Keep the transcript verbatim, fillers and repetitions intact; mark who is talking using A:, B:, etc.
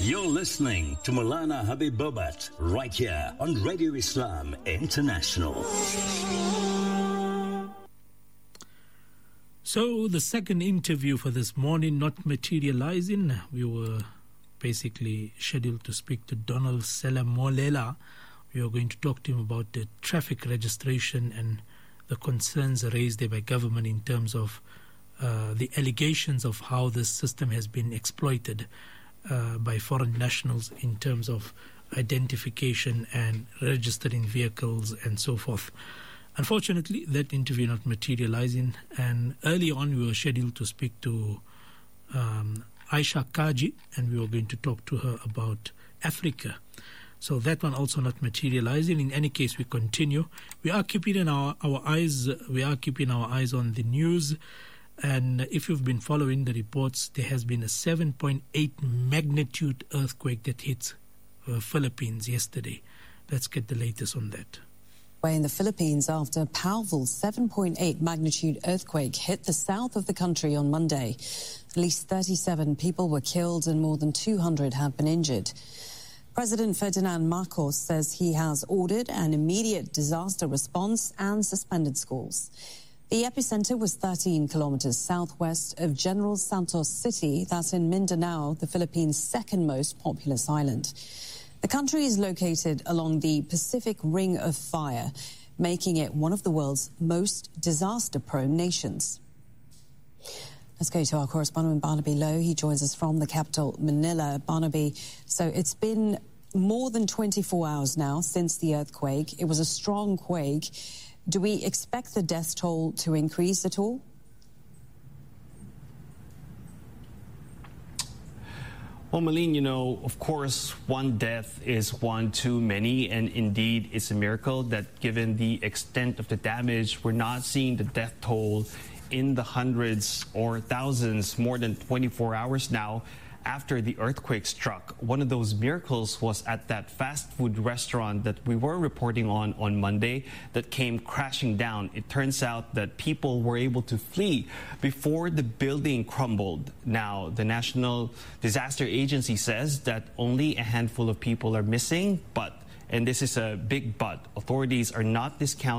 A: You're listening to Maulana Habib Bobat right here on Radio Islam International.
B: So the second interview for this morning not materializing. We were basically scheduled to speak to Donald Selemolela. We are going to talk to him about the traffic registration and the concerns raised there by government in terms of uh, the allegations of how this system has been exploited uh, by foreign nationals in terms of identification and registering vehicles and so forth. Unfortunately, that interview not materializing, and early on we were scheduled to speak to um, Aisha Kaji, and we were going to talk to her about Africa. So that one also not materializing. In any case, we continue. We are keeping our, our eyes. We are keeping our eyes on the news, and if you've been following the reports, there has been a seven point eight magnitude earthquake that hit uh, Philippines yesterday. Let's get the latest on that.
C: In the Philippines, after a powerful seven point eight magnitude earthquake hit the south of the country on Monday. At least thirty-seven people were killed and more than two hundred have been injured. President Ferdinand Marcos says he has ordered an immediate disaster response and suspended schools. The epicenter was thirteen kilometers southwest of General Santos City, that's in Mindanao, the Philippines' second most populous island. The country is located along the Pacific Ring of Fire, making it one of the world's most disaster-prone nations. Let's go to our correspondent, Barnaby Lowe. He joins us from the capital, Manila. Barnaby, so it's been more than twenty-four hours now since the earthquake. It was a strong quake. Do we expect the death toll to increase at all?
D: Well, Malene, you know, of course, one death is one too many, and indeed it's a miracle that given the extent of the damage, we're not seeing the death toll in the hundreds or thousands more than twenty-four hours now after the earthquake struck. One of those miracles was at that fast food restaurant that we were reporting on on Monday that came crashing down. It turns out that people were able to flee before the building crumbled. Now, the National Disaster Agency says that only a handful of people are missing, but, and this is a big but, authorities are not discounting